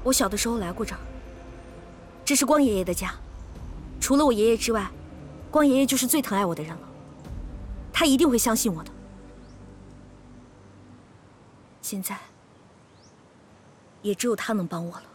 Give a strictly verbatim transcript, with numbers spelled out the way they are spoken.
我小的时候来过这儿，这是光爷爷的家。除了我爷爷之外，光爷爷就是最疼爱我的人了。他一定会相信我的。现在，也只有他能帮我了。